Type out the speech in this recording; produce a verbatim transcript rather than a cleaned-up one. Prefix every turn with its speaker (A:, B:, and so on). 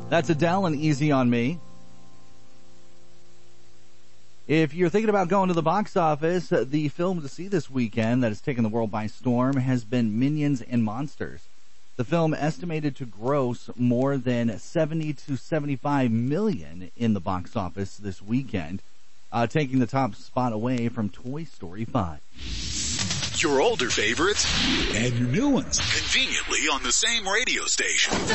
A: That's Adele and Easy on Me. If you're thinking about going to the box office, the film to see this weekend that has taken the world by storm has been Minions and Monsters. The film estimated to gross more than seventy to seventy-five million in the box office this weekend, uh, taking the top spot away from Toy Story five.
B: Your older favorites
C: and your new ones
B: conveniently on the same radio station.